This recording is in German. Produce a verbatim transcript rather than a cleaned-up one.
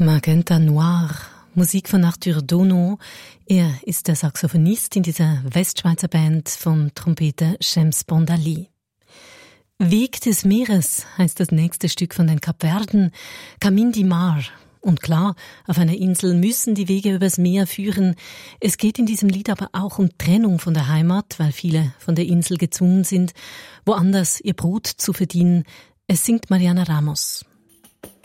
Magenta Noir, Musik von Arthur Dono. Er ist der Saxophonist in dieser Westschweizer Band vom Trompeter Shams Bondali. Weg des Meeres heißt das nächste Stück von den Kapverden, Camin di Mar. Und klar, auf einer Insel müssen die Wege übers Meer führen. Es geht in diesem Lied aber auch um Trennung von der Heimat, weil viele von der Insel gezwungen sind, woanders ihr Brot zu verdienen. Es singt Mariana Ramos.